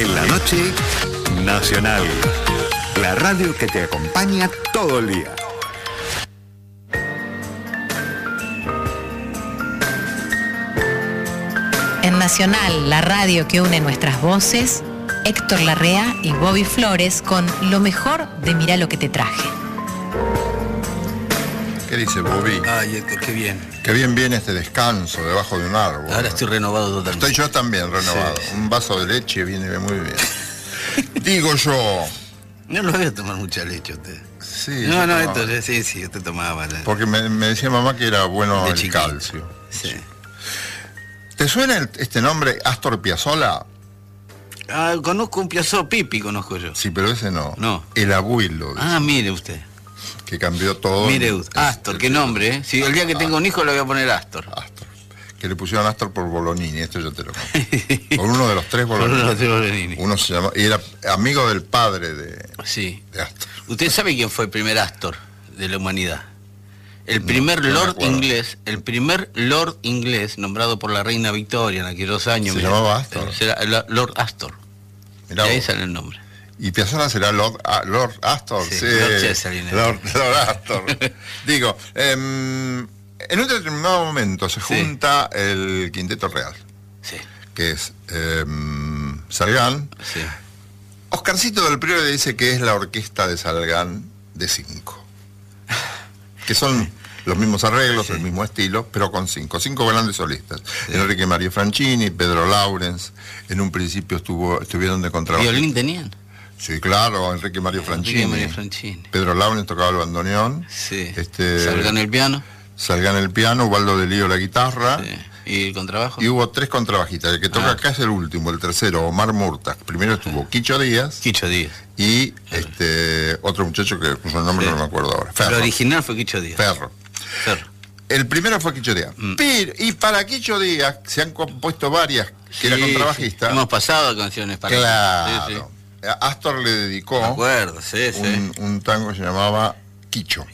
En la noche, Nacional. La radio que te acompaña todo el día. En Nacional, la radio que une nuestras voces, Héctor Larrea y Bobby Flores con lo mejor de Mirá lo que te traje. ¿Qué dice Bobby? Ay, Héctor, qué bien. Qué bien viene este descanso debajo de un árbol. Ahora estoy renovado totalmente. Estoy yo también renovado. Sí. Un vaso de leche viene muy bien. Digo yo. No lo voy a tomar mucha leche usted. Sí. No, yo Héctor, sí, usted tomaba. Porque me decía mamá que era bueno el chiquito. calcio. Sí. ¿Te suena este nombre, Astor Piazzolla? Ah, conozco un Piazzolla Pipi, conozco yo. Sí, pero ese no. No. El abuelo. Ah, mire usted. Que cambió todo. Mire usted. Astor, qué nombre, ¿eh? Si el día que tenga un hijo le voy a poner Astor. Astor. Que le pusieron Astor por Bolognini, esto yo te lo conté. Por uno de los tres Bolognini. Uno se llama, y era amigo del padre de Astor. ¿Usted sabe quién fue el primer Astor de la humanidad? El primer Lord inglés nombrado por la reina Victoria en aquellos años. ¿Se llamaba Astor? Será Lord Astor. Mirá de ahí vos. sale el nombre. ¿Y Piazzolla será Lord Astor? Sí, Lord Chesterfield. Lord Astor. Digo, en un determinado momento se junta el Quinteto Real. Sí. Que es Salgán. Sí. Oscarcito del Priore dice que es la orquesta de Salgán de 5. Que son los mismos arreglos, el mismo estilo, pero con 5 grandes solistas. Sí. Enrique Mario Franchini, Pedro Laurens, en un principio estuvieron de contrabajo. ¿Violín tenían? Sí, claro, Enrique Mario Franchini. Pedro Laurens tocaba el bandoneón. Sí. Salgán el piano. Salgán el piano, Ubaldo de Lío la guitarra. Sí. ¿Y el contrabajo? Y hubo 3 contrabajistas. El que toca acá es el último, el tercero, Omar Murtag. Primero estuvo Quicho Díaz. Y otro muchacho que puso el nombre, no me acuerdo ahora. Ferro. El original fue Quicho Díaz. Ferro. El primero fue Quicho Díaz. Pero, y para Quicho Díaz se han compuesto varias, que era contrabajista. Hemos pasado canciones para Claro. Astor le dedicó un tango que se llamaba Quicho.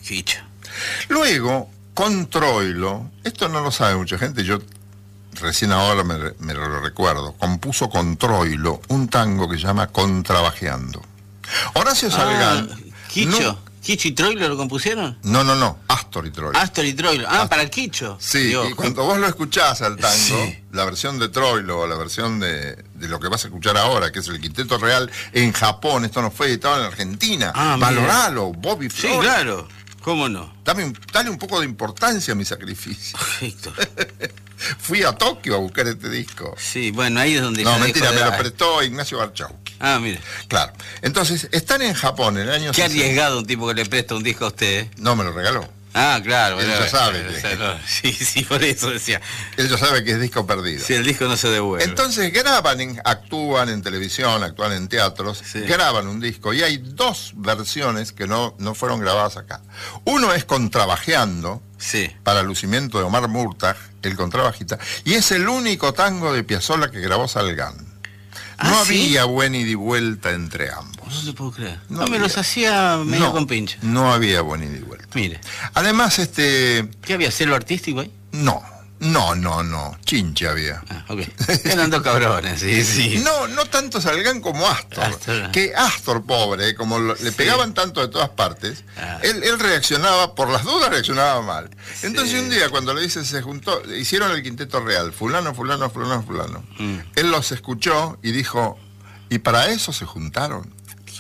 Luego, con Troilo, esto no lo sabe mucha gente, yo recién ahora me lo recuerdo, compuso con Troilo un tango que se llama Contrabajeando. Horacio Salgán... ¿Quicho? ¿Quicho y Troilo lo compusieron? No, Astor y Troilo. Astor y Troilo. Para el Quicho. Sí, y cuando vos lo escuchás al tango, la versión de Troilo o la versión de lo que vas a escuchar ahora, que es el Quinteto Real, en Japón, esto no fue editado en Argentina. Valoralo, Bobby Flores. Sí, claro. ¿Cómo no? Dale un poco de importancia a mi sacrificio. Héctor. Fui a Tokio a buscar este disco. Sí, bueno, ahí es donde... No, mentira, me lo prestó Ignacio Barchauski. Mire. Claro. Entonces, están en Japón en el año... Qué arriesgado un tipo que le presta un disco a usted, ¿eh? No, me lo regaló. Claro. Él ya sabe Sí, por eso decía. Él ya sabe que es disco perdido. Sí, el disco no se devuelve. Entonces actúan en televisión, actúan en teatros, graban un disco y hay 2 versiones que no fueron grabadas acá. Uno es Contrabajeando, para lucimiento de Omar Murtag, el contrabajista, y es el único tango de Piazzolla que grabó Salgán. No había buen ida y vuelta entre ambos. No te puedo creer. No me los hacía medio con pincha. No había buen ida y vuelta. Mire. Además, ¿qué había? ¿Celo artístico ahí? No. Chinche había. Eran 2 cabrones, sí. No tanto Salgán como Astor. Que Astor, pobre, como le pegaban tanto de todas partes, él reaccionaba, por las dudas reaccionaba mal. Entonces un día cuando le dice se juntó, hicieron el Quinteto Real, fulano. Él los escuchó y dijo, ¿y para eso se juntaron?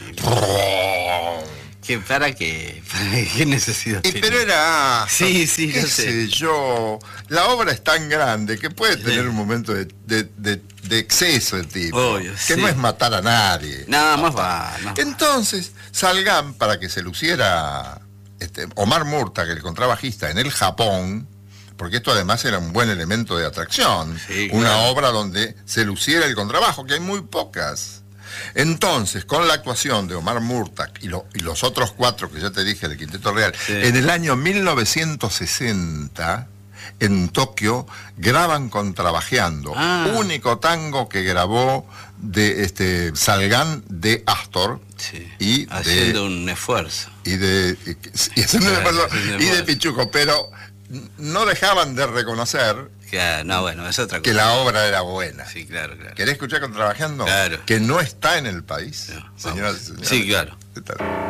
¿Para qué? ¿Qué necesidad tiene? Pero era... qué sé yo. La obra es tan grande que puede tener un momento de exceso de tipo. Obvio, que no es matar a nadie. Nada más va. Entonces, Salgán, para que se luciera Omar Murtag, el contrabajista, en el Japón, porque esto además era un buen elemento de atracción, una obra donde se luciera el contrabajo, que hay muy pocas. Entonces, con la actuación de Omar Murtag y los otros 4 que ya te dije del Quinteto Real, en el año 1960, en Tokio, graban Contrabajeando, único tango que grabó de Salgán de Astor. Y haciendo un esfuerzo. Y de Pichuco, pero no dejaban de reconocer Claro, no, bueno, es otra cosa. Que la obra era buena. Sí, claro, claro. ¿Querés escuchar Contrabajando? Claro. Que no está en el país, No, señoras y señores. Sí, claro. ¿Qué tal?